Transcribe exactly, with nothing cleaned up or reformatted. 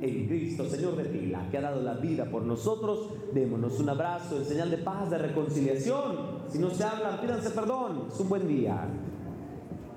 en Cristo, Señor de pila, que ha dado la vida por nosotros. Démonos un abrazo en señal de paz, de reconciliación. Si no se hablan, pídanse perdón. Es un buen día.